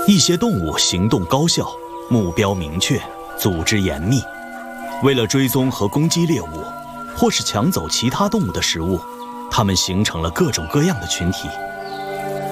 一些动物行动高效，目标明确，组织严密。为了追踪和攻击猎物，或是抢走其他动物的食物，它们形成了各种各样的群体，